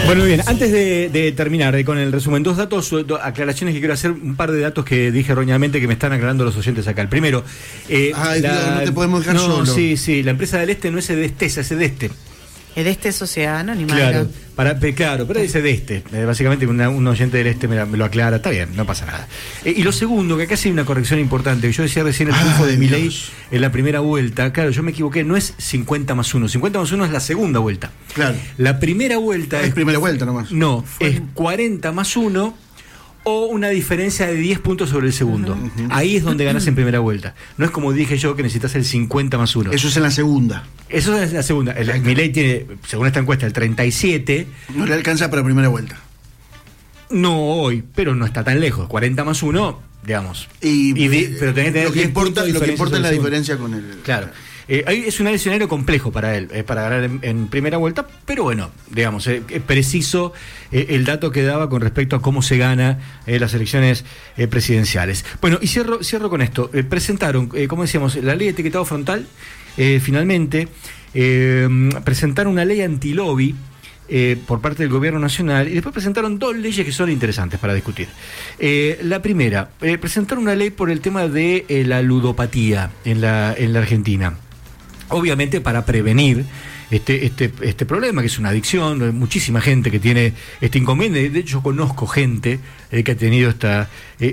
Bueno, bien, antes de terminar con el resumen, dos aclaraciones que quiero hacer, un par de datos que dije erróneamente que me están aclarando los oyentes acá. El primero, no te podemos dejar solo. Sí, la empresa del Este no es Edestesa, es Edeste. Edeste Sociedad Anónima. Claro, pero dice de Este. Básicamente un oyente del Este me lo aclara. Está bien, no pasa nada. Y lo segundo, que acá sí hay una corrección importante. Yo decía recién el triunfo de Milei en la primera vuelta. Claro, yo me equivoqué, no es 50+1. 50+1 es la segunda vuelta. Claro. La primera vuelta es primera vuelta nomás. No, es 40+1 o una diferencia de 10 puntos sobre el segundo. Ahí es donde ganas en primera vuelta. No es como dije yo que necesitas el 50+1. Eso es en la segunda. Eso es la segunda. Milei tiene, según esta encuesta, el 37. No le alcanza para primera vuelta. No hoy, pero no está tan lejos. 40+1, digamos. Pero tenés que tener lo que importa es la diferencia con el... Claro. Es un escenario complejo para él, para ganar en primera vuelta, pero bueno, digamos, es preciso el dato que daba con respecto a cómo se gana las elecciones presidenciales. Bueno, y cierro con esto. Presentaron, como decíamos, la ley de etiquetado frontal, finalmente, presentaron una ley antilobby por parte del gobierno nacional, y después presentaron dos leyes que son interesantes para discutir. La primera, presentaron una ley por el tema de la ludopatía en la Argentina. Obviamente para prevenir este problema, que es una adicción. Hay muchísima gente que tiene este inconveniente. De hecho, yo conozco gente que ha tenido esta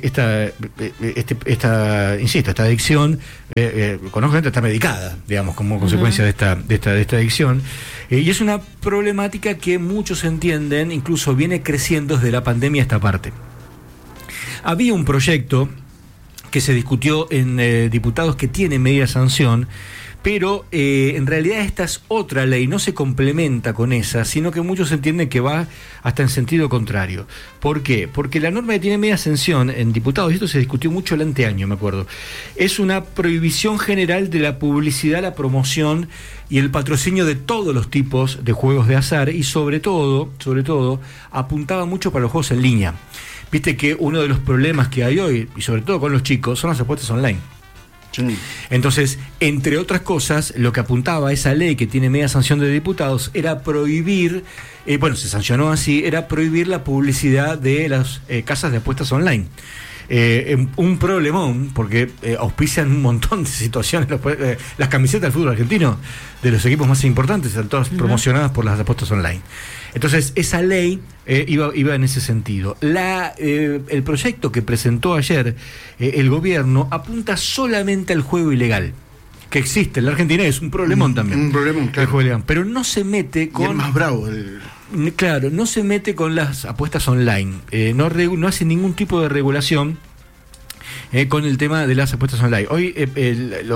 adicción. Conozco gente que está medicada, digamos, como consecuencia de esta adicción. Y es una problemática que muchos entienden, incluso viene creciendo desde la pandemia esta parte. Había un proyecto que se discutió en diputados que tiene media sanción, pero en realidad esta es otra ley, no se complementa con esa, sino que muchos entienden que va hasta en sentido contrario. ¿Por qué? Porque la norma que tiene media sanción en diputados, y esto se discutió mucho el anteaño, me acuerdo, es una prohibición general de la publicidad, la promoción y el patrocinio de todos los tipos de juegos de azar, y sobre todo, apuntaba mucho para los juegos en línea. Viste que uno de los problemas que hay hoy, y sobre todo con los chicos, son las apuestas online. Entonces, entre otras cosas, lo que apuntaba esa ley que tiene media sanción de diputados era prohibir, se sancionó así, era prohibir la publicidad de las casas de apuestas online. Un problemón, porque auspician un montón de situaciones. Las camisetas del fútbol argentino, de los equipos más importantes, están todas promocionadas por las apuestas online. Entonces, esa ley iba en ese sentido. El proyecto que presentó ayer el gobierno apunta solamente al juego ilegal, que existe en la Argentina, es un problemón también. Un problemón, claro. El juego ilegal, pero no se mete con... Y el más bravo. Claro, no se mete con las apuestas online. No hace ningún tipo de regulación con el tema de las apuestas online. Hoy el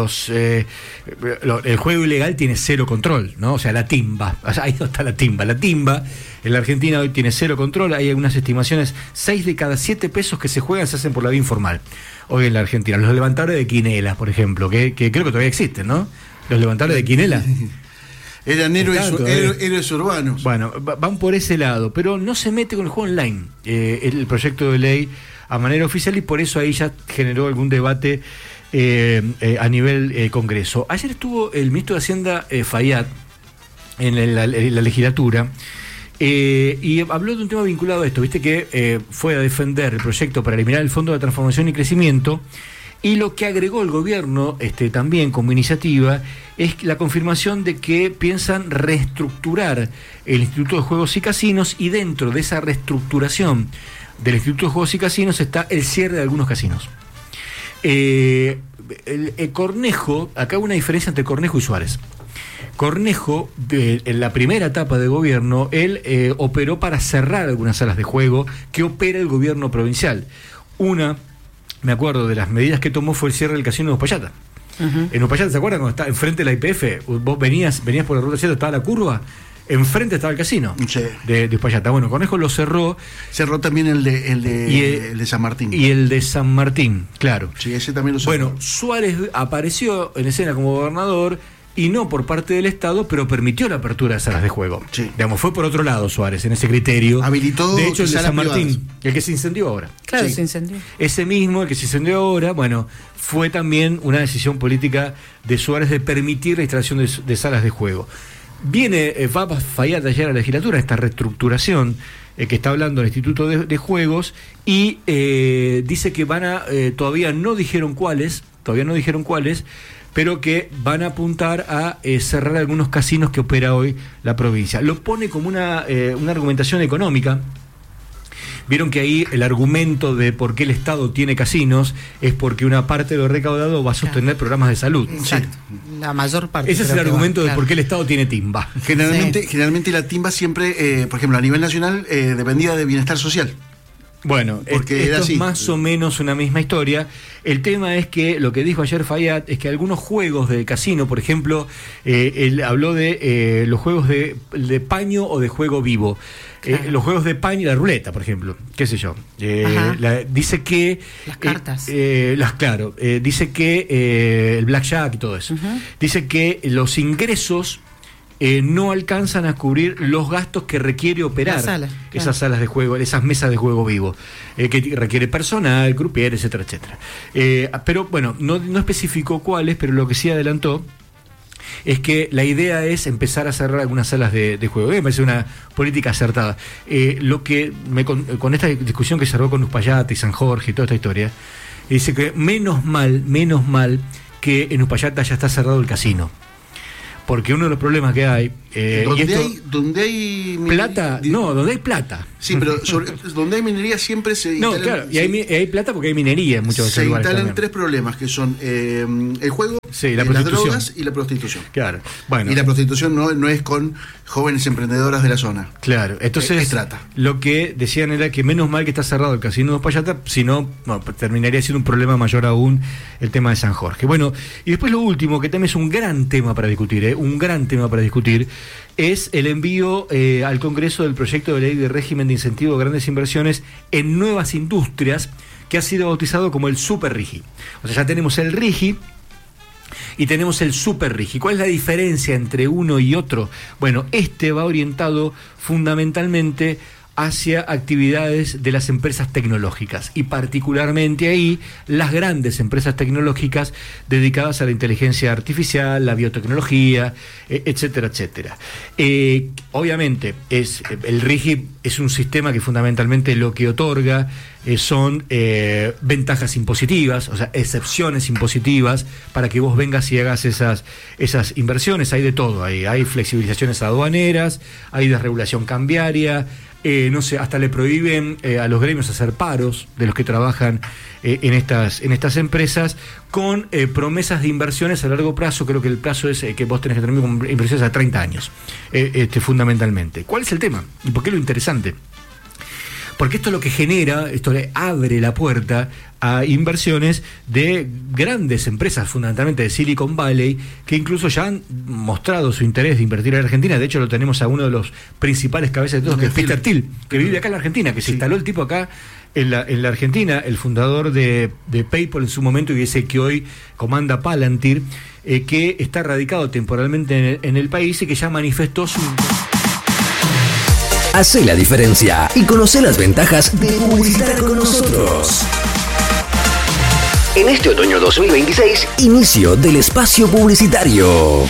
juego ilegal tiene cero control, ¿no? O sea, la timba, ahí no está la timba. La timba en la Argentina hoy tiene cero control. Hay algunas estimaciones, 6 de cada 7 pesos que se juegan se hacen por la vía informal hoy en la Argentina. Los levantadores de quinelas, por ejemplo, que creo que todavía existen, ¿no? Los levantadores de quinelas. Eran héroes urbanos. Bueno, van por ese lado, pero no se mete con el juego online el proyecto de ley a manera oficial, y por eso ahí ya generó algún debate a nivel Congreso. Ayer estuvo el ministro de Hacienda Fayad en la legislatura y habló de un tema vinculado a esto. Viste que fue a defender el proyecto para eliminar el Fondo de Transformación y Crecimiento, y lo que agregó el gobierno también como iniciativa es la confirmación de que piensan reestructurar el Instituto de Juegos y Casinos, y dentro de esa reestructuración del Instituto de Juegos y Casinos está el cierre de algunos casinos. El Cornejo, acá hay una diferencia entre Cornejo y Suárez. Cornejo, en la primera etapa de gobierno, él operó para cerrar algunas salas de juego que opera el gobierno provincial. Una, me acuerdo de las medidas que tomó, fue el cierre del casino de Uspallata. En Uspallata, ¿se acuerdan cuando estaba enfrente de la YPF? Vos venías por la ruta 7, estaba la curva, enfrente estaba el casino de Uspallata. Bueno, Cornejo lo cerró. Cerró también el de San Martín. Y el de San Martín, claro. Sí, ese también lo cerró. Bueno, Suárez apareció en escena como gobernador, y no por parte del Estado, pero permitió la apertura de salas de juego. Sí. Digamos, fue por otro lado Suárez en ese criterio. Habilitó. De hecho, el de San Martín, privadas. el que se incendió ahora. Claro, Sí. se incendió. Ese mismo, el que se incendió ahora, bueno, fue también una decisión política de Suárez de permitir la instalación de salas de juego. va a fallar de ayer a la legislatura esta reestructuración que está hablando el Instituto de Juegos, y dice que van a, todavía no dijeron cuáles, pero que van a apuntar a cerrar algunos casinos que opera hoy la provincia. Lo pone como una argumentación económica. Vieron que ahí el argumento de por qué el Estado tiene casinos es porque una parte de lo recaudado va a sostener programas de salud. Exacto. La mayor parte. Ese es el argumento de por qué el Estado tiene timba. Generalmente la timba siempre, por ejemplo, a nivel nacional, dependía de bienestar social. Bueno, porque esto era así. Es más o menos una misma historia. El tema es que lo que dijo ayer Fayad es que algunos juegos de casino, por ejemplo, él habló de los juegos de paño o de juego vivo. Claro. Los juegos de paño, la ruleta, por ejemplo, qué sé yo. Dice que... Las cartas. Dice que el blackjack y todo eso. Dice que los ingresos no alcanzan a cubrir los gastos que requiere operar esas salas de juego, esas mesas de juego vivo, que requiere personal, croupier, etcétera, etcétera. Pero bueno, no especificó cuáles, pero lo que sí adelantó es que la idea es empezar a cerrar algunas salas de juego. Me parece una política acertada. Lo que con esta discusión que cerró con Uspallata y San Jorge y toda esta historia, dice que menos mal que en Uspallata ya está cerrado el casino. Porque uno de los problemas que hay... donde hay plata, donde hay plata. Sí, pero donde hay minería siempre se instalan... No, claro, y hay plata porque hay minería en muchos lugares. Se instalan tres problemas, que son el juego, las drogas y la prostitución. Claro, bueno. Y la prostitución no es con jóvenes emprendedoras de la zona. Claro, entonces trata. Lo que decían era que menos mal que está cerrado el casino de Uspallata, si no, terminaría siendo un problema mayor aún el tema de San Jorge. Bueno, y después lo último, que también es un gran tema para discutir, es el envío al Congreso del proyecto de ley de régimen de incentivo de grandes inversiones en nuevas industrias, que ha sido bautizado como el Super RIGI. O sea, ya tenemos el RIGI y tenemos el Super RIGI. ¿Cuál es la diferencia entre uno y otro? Bueno, este va orientado fundamentalmente hacia actividades de las empresas tecnológicas, y particularmente ahí las grandes empresas tecnológicas dedicadas a la inteligencia artificial, la biotecnología, etcétera, etcétera. Obviamente el RIGI es un sistema que fundamentalmente lo que otorga son ventajas impositivas, o sea, excepciones impositivas para que vos vengas y hagas esas inversiones. Hay de todo, hay flexibilizaciones aduaneras, hay desregulación cambiaria, hasta le prohíben a los gremios hacer paros de los que trabajan en estas empresas, con promesas de inversiones a largo plazo. Creo que el plazo es que vos tenés que tener con inversiones a 30 años, fundamentalmente. ¿Cuál es el tema? ¿Y por qué lo interesante? Porque esto es lo que genera, esto le abre la puerta a inversiones de grandes empresas, fundamentalmente de Silicon Valley, que incluso ya han mostrado su interés de invertir en Argentina. De hecho, lo tenemos a uno de los principales cabezas de todos, que es Peter Thiel, que vive acá en la Argentina, que se instaló el tipo acá en la Argentina, el fundador de PayPal en su momento, y dice que hoy comanda Palantir, que está radicado temporalmente en el país y que ya manifestó su... Hacé la diferencia y conoce las ventajas de publicitar con nosotros. En este otoño 2026, inicio del espacio publicitario.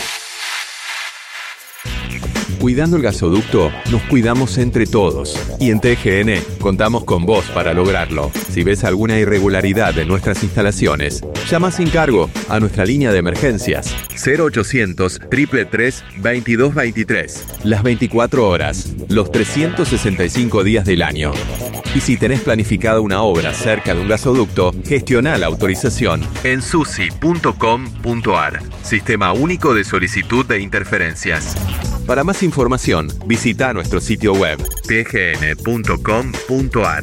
Cuidando el gasoducto, nos cuidamos entre todos. Y en TGN contamos con vos para lograrlo. Si ves alguna irregularidad en nuestras instalaciones, llama sin cargo a nuestra línea de emergencias 0800 333 2223. Las 24 horas, los 365 días del año. Y si tenés planificada una obra cerca de un gasoducto, gestiona la autorización en susi.com.ar. Sistema único de solicitud de interferencias. Para más información, visita nuestro sitio web tgn.com.ar.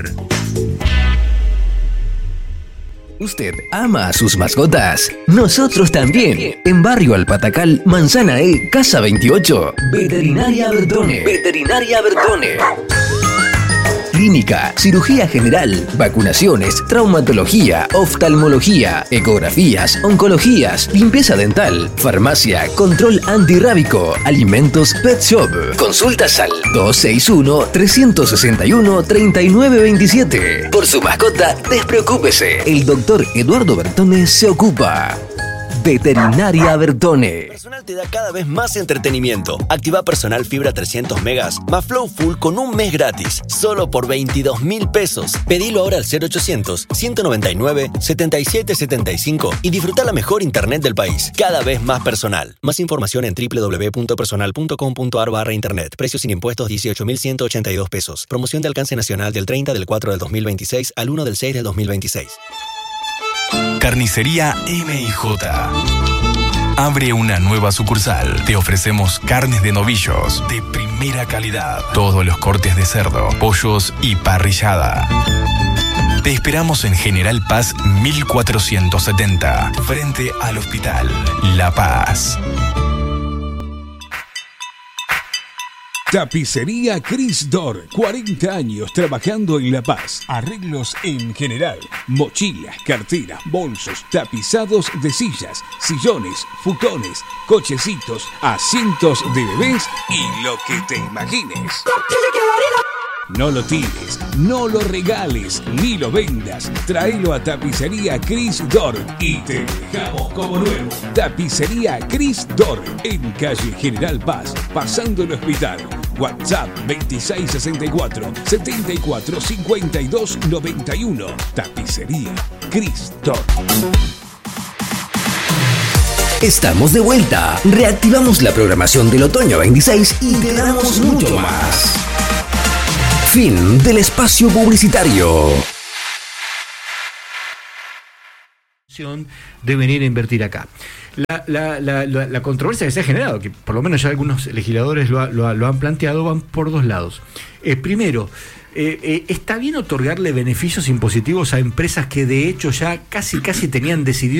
¿Usted ama a sus mascotas? Nosotros también. En Barrio Alpatacal, Manzana E, Casa 28. Veterinaria Bertone. Veterinaria Bertone. Clínica, cirugía general, vacunaciones, traumatología, oftalmología, ecografías, oncologías, limpieza dental, farmacia, control antirrábico, alimentos, pet shop. Consultas al 261-361-3927. Por su mascota, despreocúpese. El doctor Eduardo Bertone se ocupa. Veterinaria Bertone. Personal te da cada vez más entretenimiento. Activa Personal Fibra 300 megas más Flow Full con un mes gratis, solo por 22.000 pesos. Pedilo ahora al 0800-199-7775 y disfruta la mejor internet del país. Cada vez más personal. Más información en www.personal.com.ar/internet. Precios sin impuestos 18.182 pesos. Promoción de alcance nacional del 30 del 4 del 2026 al 1 del 6 del 2026. Carnicería M&J. Abre una nueva sucursal. Te ofrecemos carnes de novillos de primera calidad. Todos los cortes de cerdo, pollos y parrillada. Te esperamos en General Paz 1470, frente al Hospital La Paz. Tapicería Cris Dor, 40 años trabajando en La Paz. Arreglos en general, mochilas, carteras, bolsos, tapizados de sillas, sillones, futones, cochecitos, asientos de bebés y lo que te imagines. No lo tires, no lo regales, ni lo vendas. Tráelo a Tapicería Cris Dor y te dejamos como nuevo. Tapicería Cris Dor, en calle General Paz, pasando el hospital. WhatsApp 2664-745291. Tapicería Cris Dor. Estamos de vuelta. Reactivamos la programación del otoño 26 y te damos mucho más. Fin del espacio publicitario. De venir a invertir acá. La controversia que se ha generado, que por lo menos ya algunos legisladores lo han planteado, van por dos lados. Primero, ¿está bien otorgarle beneficios impositivos a empresas que de hecho ya casi tenían decidido